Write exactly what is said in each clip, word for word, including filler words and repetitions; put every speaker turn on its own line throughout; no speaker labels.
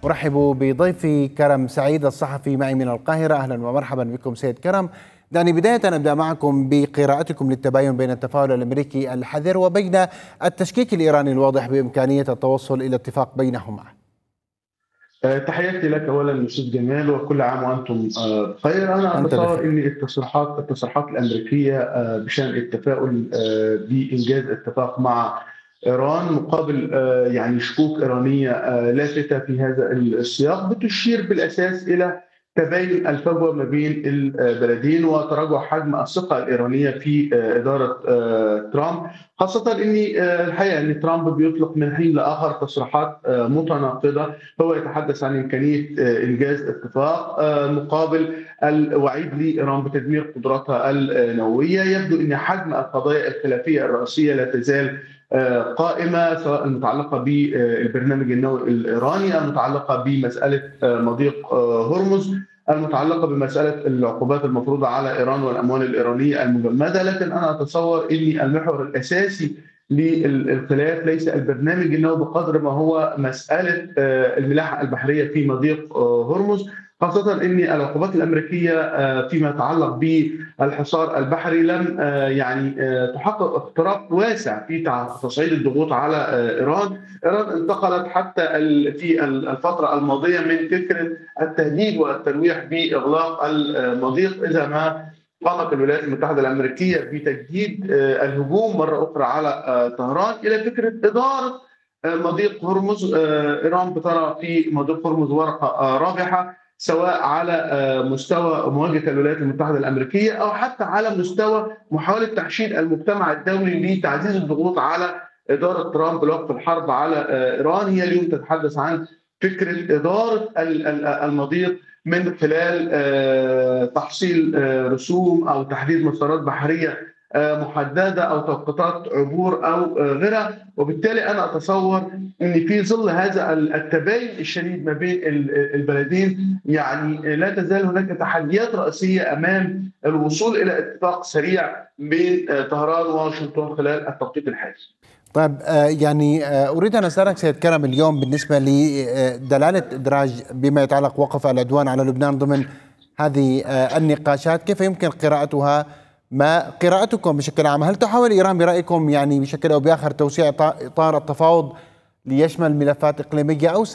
أرحب بضيفي كرم سعيد الصحفي معي من القاهرة. أهلا ومرحبا بكم سيد كرم. دعني بداية أبدأ معكم بقراءتكم للتباين بين التفاعل الأمريكي الحذر وبين التشكيك الإيراني الواضح بإمكانية التوصل إلى اتفاق بينهما.
تحياتي لك اولا استاذ جمال، وكل عام وانتم بخير. انا
أنت
اتصور
بخير.
ان التصريحات التصريحات الامريكيه بشان التفاؤل بانجاز اتفاق مع ايران مقابل يعني شكوك ايرانيه لافته في هذا السياق بتشير بالاساس الى تباين الفجوه ما بين البلدين وتراجع حجم الثقه الايرانيه في اداره ترامب، خاصه ان الحقيقه ان ترامب بيطلق من حين لاخر تصريحات متناقضه. هو يتحدث عن إمكانية إنجاز اتفاق مقابل الوعيد لإيران بتدمير قدراتها النووية. يبدو أن حجم القضايا الخلافية الرئيسية لا تزال قائمة، سواء المتعلقة بالبرنامج النووي الإيراني، المتعلقة بمسألة مضيق هرمز، المتعلقة بمسألة العقوبات المفروضة على إيران والأموال الإيرانية المجمدة. لكن أنا أتصور أن المحور الأساسي للخلاف ليس البرنامج النووي بقدر ما هو مسألة الملاحة البحرية في مضيق هرمز، خاصة أن العقوبات الأمريكية فيما يتعلق بالحصار البحري لم يعني تحقق اختراق واسع في تصعيد الضغوط على إيران. إيران انتقلت حتى في الفترة الماضية من فكرة التهديد والتلويح بإغلاق المضيق إذا ما قامت الولايات المتحدة الأمريكية بتجديد الهجوم مرة أخرى على طهران، إلى فكرة إدارة مضيق هرمز. إيران بترى في مضيق هرمز ورقة رابحة، سواء على مستوى مواجهة الولايات المتحدة الأمريكية أو حتى على مستوى محاولة تحشيد المجتمع الدولي لتعزيز الضغوط على إدارة ترامب لوقف الحرب على إيران. هي اليوم تتحدث عن فكرة إدارة المضيق من خلال تحصيل رسوم أو تحديد مسارات بحرية محددة أو توقيتات عبور أو غيرها. وبالتالي أنا أتصور أن في ظل هذا التباين الشديد ما بين البلدين يعني لا تزال هناك تحديات رئيسية أمام الوصول إلى اتفاق سريع بين طهران وواشنطن خلال التوقيت الحالي.
طيب يعني أريد أن أسألك سيد كرم اليوم بالنسبة لدلالة إدراج بما يتعلق وقف العدوان على لبنان ضمن هذه النقاشات، كيف يمكن قراءتها؟ ما قراءتكم بشكل عام؟ هل تحاول إيران برأيكم يعني بشكل أو بآخر توسيع إطار التفاوض ليشمل ملفات إقليمية أوسع؟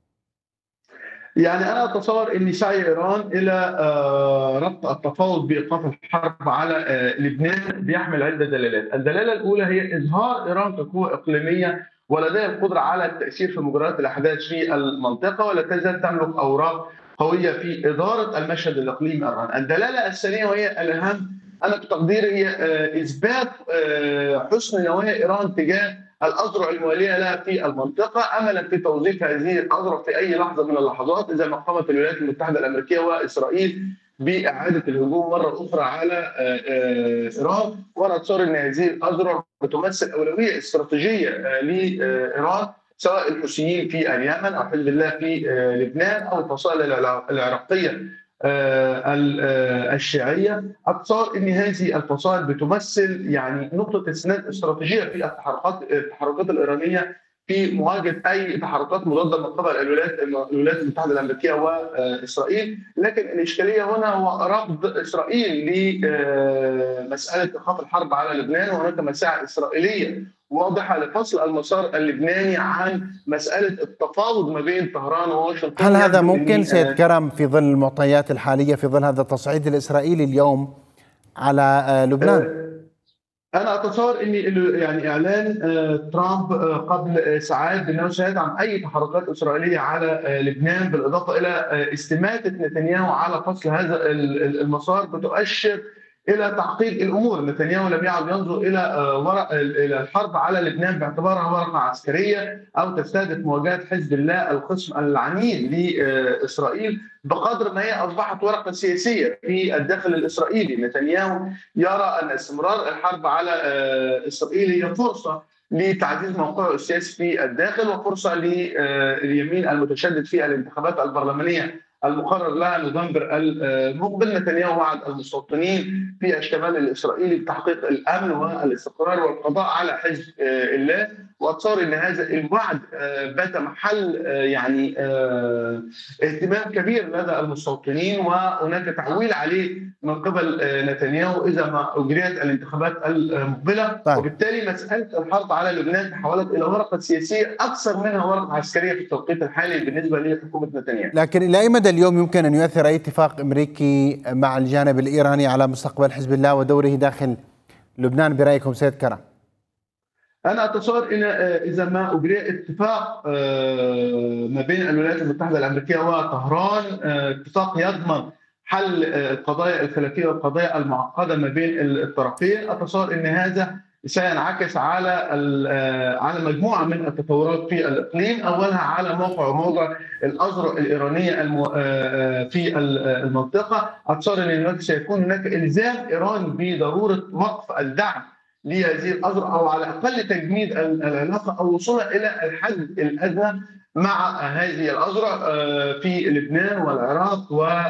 يعني أنا أتصور أن سعي إيران إلى ربط التفاوض بإيقاف الحرب على لبنان بيحمل عدة دلالات. الدلالة الأولى هي إظهار إيران كقوة إقليمية ولديها القدرة على التأثير في مجريات الأحداث في المنطقة، ولا تزال تملك أوراق قوية في إدارة المشهد الإقليمي الآن. الدلالة الثانية وهي الأهم أنا بتقديري هي إثبات حسن نوايا إيران تجاه الأذرع الموالية لها في المنطقة، أملا في توظيف هذه الأذرع في أي لحظة من اللحظات إذا ما قامت الولايات المتحدة الأمريكية وإسرائيل بإعادة الهجوم مرة أخرى على إيران. وأنا أتصور أن هذه الأذرع بتمثل أولوية استراتيجية لإيران، سواء الحوثيين في اليمن أو حزب الله في لبنان أو الفصائل العراقية الشيعية. أتصور أن هذه الفصائل بتمثل يعني نقطة استناد استراتيجية في التحركات التحركات الإيرانية في مواجهة أي تحركات مضادة من قبل الولايات الولايات المتحدة الأمريكية وإسرائيل. لكن الإشكالية هنا هو رفض إسرائيل لمسألة إيقاف الحرب على لبنان، وهناك مساعي إسرائيلية واضحة لفصل المسار اللبناني عن مسألة التفاوض ما بين طهران وواشنطن.
هل هذا ممكن سيد كرم في ظل المعطيات الحالية، في ظل هذا التصعيد الإسرائيلي اليوم على لبنان؟
أنا أتصور أن يعني إعلان ترامب قبل ساعات بأنه سيدعم أي تحركات إسرائيلية على لبنان، بالإضافة إلى استماتة نتنياهو على فصل هذا المسار، بتؤشر الى تعقيد الامور. نتنياهو لم يعد ينظر الى ورق الى الحرب على لبنان باعتبارها ورقه عسكريه او تستهدف مواجهه حزب الله الخصم العنيد لاسرائيل، بقدر ما هي اصبحت ورقه سياسيه في الداخل الاسرائيلي. نتنياهو يرى ان استمرار الحرب على اسرائيل هي فرصه لتعزيز موقعه السياسي في الداخل، وفرصه لليمين المتشدد في الانتخابات البرلمانيه المقرر لها نوفمبر المقبل. نتنياهو وعد المستوطنين في الشمال الاسرائيلي بتحقيق الامن والاستقرار والقضاء على حزب الله، واتصور ان هذا الوعد بات محل يعني اهتمام كبير لدى المستوطنين، وهناك تعويل عليه من قبل نتنياهو اذا ما اجريت الانتخابات المقبله.
طيب.
وبالتالي مساله الحرب على لبنان تحولت الى ورقه سياسيه اكثر منها ورقه عسكريه في التوقيت الحالي بالنسبه لحكومه نتنياهو.
لكن الى اي مدى اليوم يمكن ان يؤثر اي اتفاق امريكي مع الجانب الايراني على مستقبل حزب الله ودوره داخل لبنان برايكم سيد كرم؟
أنا أتصور أن إذا ما أجري اتفاق ما بين الولايات المتحدة الأمريكية وطهران، اتفاق يضمن حل القضايا الخلافية والقضايا المعقدة ما بين الطرفين، أتصور أن هذا سينعكس على على مجموعة من التطورات في الإقليم. أولها على موقع وموضع الأذرع الإيرانية في المنطقة. أتصور أن هناك سيكون هناك إلزام إيران بضرورة وقف الدعم لهذه الأذرع، أو على الأقل تجميد العلاقة أو وصولها إلى الحد الأدنى مع هذه الأذرع في لبنان والعراق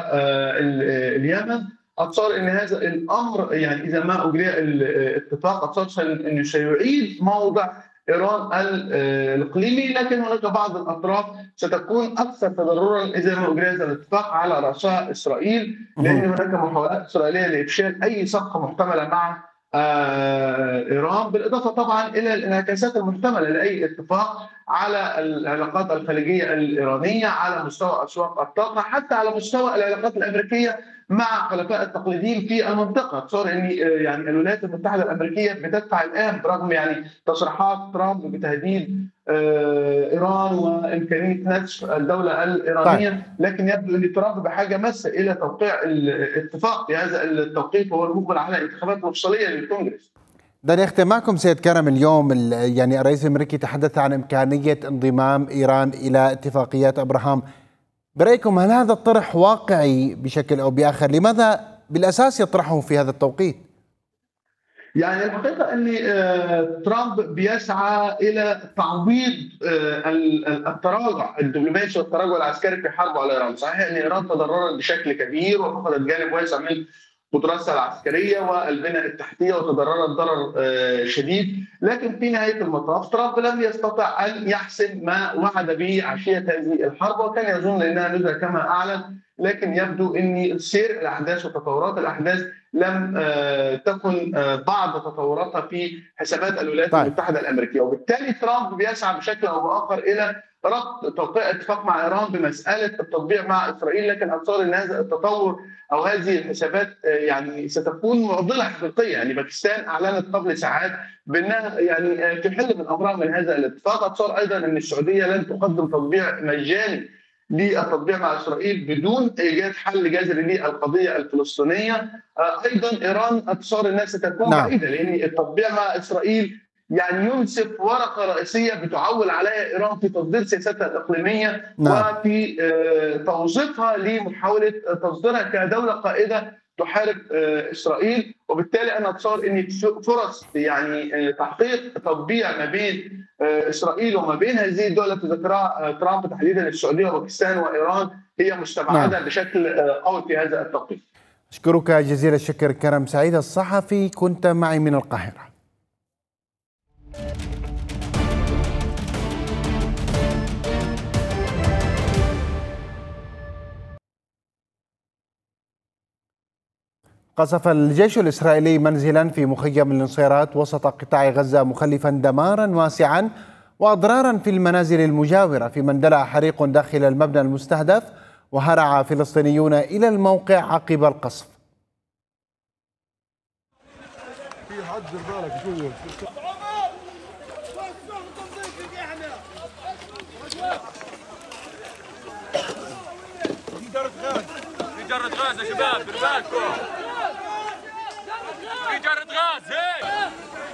واليمن. أتصور أن هذا الأمر يعني إذا ما أجري الاتفاق أتصور أنه سيعيد موضع إيران الإقليمي، لكن هناك بعض الأطراف ستكون أكثر تضررا إذا ما أجري هذا الاتفاق على رأسها إسرائيل، لأن هناك محاولات إسرائيلية لإفشال أي صفقة محتملة مع إيران، بالإضافة طبعا إلى الانعكاسات المحتملة لأي اتفاق على العلاقات الخليجية الإيرانية، على مستوى أسواق الطاقة، حتى على مستوى العلاقات الأمريكية مع حلفاء التقليديين في المنطقة. تصور أن يعني الولايات المتحدة الأمريكية بتدفع الآن برغم يعني تصريحات ترامب بتهديد إيران وإمكانية نسف الدولة الإيرانية، طيب. لكن يبدو أن ترامب بحاجة ماسة إلى توقيع الاتفاق بهذا التوقيت، وهو المقبل على انتخابات مفصلية للكونغرس.
دعني أختم معكم سيد كرم. اليوم يعني الرئيس الأمريكي تحدث عن إمكانية انضمام إيران إلى اتفاقيات أبراهام. برأيكم هل هذا الطرح واقعي بشكل أو بآخر؟ لماذا بالأساس يطرحه في هذا التوقيت؟
يعني الحقيقة أن ترامب بيسعى إلى تعويض التراجع الدبلوماسي والتراجع العسكري في حربه على إيران. صحيح أن إيران تضررت بشكل كبير وفقدت جانب واسع من قدراتها العسكرية والبنى التحتية وتضررت ضرر شديد، لكن في نهاية المطاف ترامب لم يستطع أن يحسم ما وعد به عشية هذه الحرب، وكان يظن أنها نزل كما أعلن، لكن يبدو أن سير الأحداث وتطورات الأحداث لم تكن بعض تطوراتها في حسابات الولايات طيب. المتحدة الأمريكية، وبالتالي ترامب بيسعى بشكل أو بآخر إلى ربط توقيع اتفاق مع إيران بمسألة التطبيع مع إسرائيل، لكن أتصور أن هذا التطور أو هذه الحسابات يعني ستكون معضلة حقيقية. يعني باكستان أعلنت قبل ساعات بأنها يعني تحل من أمرها من هذا الاتفاق. أتصور أيضا أن السعودية لن تقدم تطبيع مجاني للتطبيع مع إسرائيل بدون إيجاد حل جذري للقضية الفلسطينية. أيضا إيران أتصور أنها ستكون نعم. بعيدة، لأن التطبيع مع إسرائيل يعني ينسف ورقة رئيسية بتعول عليها إيران في تصدير سياستها الإقليمية نعم. وفي توظيفها لمحاولة تصديرها كدولة قائدة تحارب إسرائيل. وبالتالي أنا أتصور أن فرص يعني تحقيق تطبيع ما بين إسرائيل وما بين هذه الدول التي ذكرها ترامب تحديدا السعودية وباكستان وإيران هي مستبعدة نعم. بشكل قوي في هذا التوقيت.
أشكرك جزيل الشكر كرم سعيد الصحفي، كنت معي من القاهرة. قصف الجيش الإسرائيلي منزلا في مخيم الانصيرات وسط قطاع غزة مخلفا دمارا واسعا وأضرارا في المنازل المجاورة، في من اندلع حريق داخل المبنى المستهدف وهرع فلسطينيون إلى الموقع عقب القصف.
في جرة غاز يا شباب، بالبالكم في جرة غاز. هيك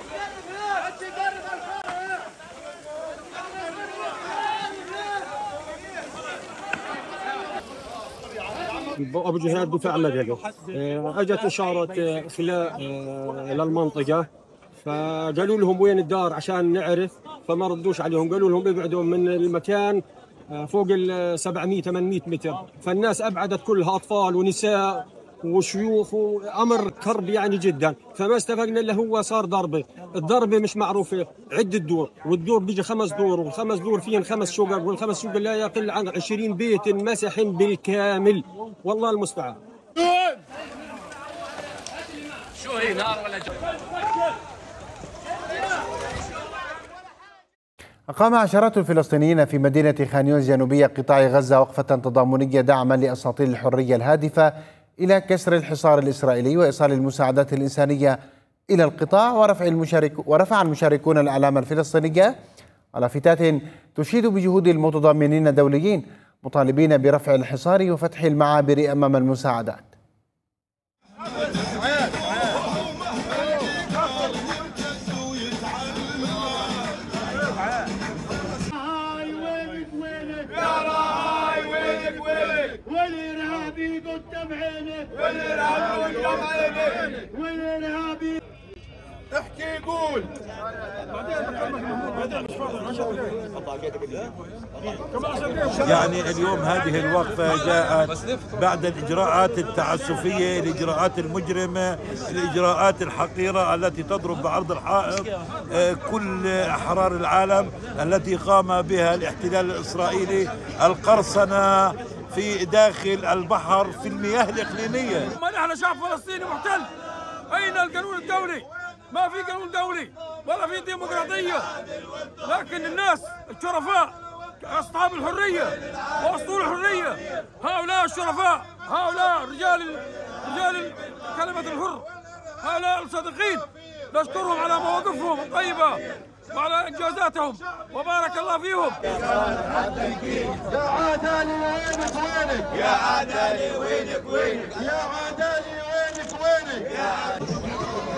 ابو جهاد دفاع مدني. اجت اشاره خلاء للمنطقه، فقالوا لهم وين الدار عشان نعرف، فما ردوش عليهم، قالوا لهم ابعدوا من المكان فوق ال سبعمئة ثمانمئة متر، فالناس ابعدت كلها اطفال ونساء وشيوخ وامر كرب يعني جدا، فما استفقنا الا هو صار ضربه، الضربه مش معروفه عده دور، والدور بيجي خمس دور، والخمس دور فيهم خمس شقق، والخمس شقق لا يقل عن عشرين بيت مسح بالكامل، والله المستعان.
شو هي نار ولا جو؟
أقام عشرات الفلسطينيين في مدينة خان يونس جنوبية قطاع غزة وقفة تضامنية دعما لأساطيل الحرية الهادفة إلى كسر الحصار الإسرائيلي وإيصال المساعدات الإنسانية إلى القطاع. ورفع المشارك ورفع المشاركون الأعلام الفلسطينية ولافتات تشيد بجهود المتضامنين الدوليين، مطالبين برفع الحصار وفتح المعابر أمام المساعدات.
والإرهابي قدام عينك، والإرهابي قدام عينك، والإرهابي احكي قول.
يعني اليوم هذه الوقفة جاءت بعد الإجراءات التعسفية، الإجراءات المجرمة، الإجراءات الحقيرة التي تضرب بعرض الحائط كل أحرار العالم التي قام بها الاحتلال الإسرائيلي، القرصنة في داخل البحر في المياه الإقليمية.
ما نحن شعب فلسطيني محتل، أين القانون الدولي؟ ما في قانون دولي ولا في ديمقراطية، لكن الناس الشرفاء أصحاب الحرية وأسطول الحرية، هؤلاء الشرفاء، هؤلاء رجال رجال كلمة الحر، هؤلاء الصادقين، نشكرهم على مواقفهم الطيبة وعلى إنجازاتهم وبارك الله فيهم.
يا عدالي وينك وينك، يا عدالي وينك وينك، يا عدالي وينك وينك، يا عدالي.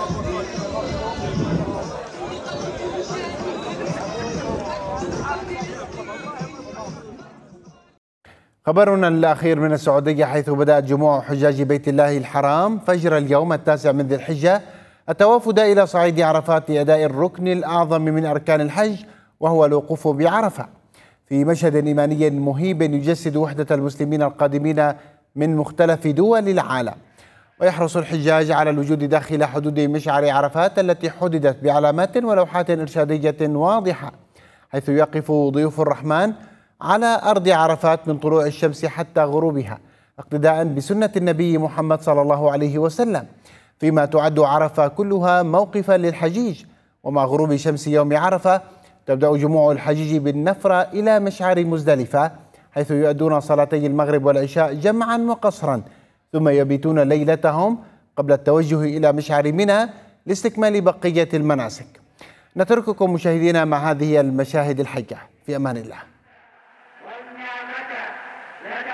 خبرنا الأخير من السعودية، حيث بدأت جموع حجاج بيت الله الحرام فجر اليوم التاسع من ذي الحجة التوافد إلى صعيد عرفات لأداء الركن الأعظم من أركان الحج، وهو الوقوف بعرفة، في مشهد إيماني مهيب يجسد وحدة المسلمين القادمين من مختلف دول العالم. ويحرص الحجاج على الوجود داخل حدود مشعر عرفات التي حددت بعلامات ولوحات إرشادية واضحة، حيث يقف ضيوف الرحمن على أرض عرفات من طلوع الشمس حتى غروبها، اقتداء بسنة النبي محمد صلى الله عليه وسلم، فيما تعد عرفة كلها موقفا للحجيج. ومع غروب شمس يوم عرفة تبدأ جموع الحجيج بالنفر إلى مشعر مزدلفة، حيث يؤدون صلاتي المغرب والعشاء جمعا وقصرا، ثم يبيتون ليلتهم قبل التوجه إلى مشعر منى لاستكمال بقية المناسك. نترككم مشاهدينا مع هذه المشاهد الحية، في أمان الله.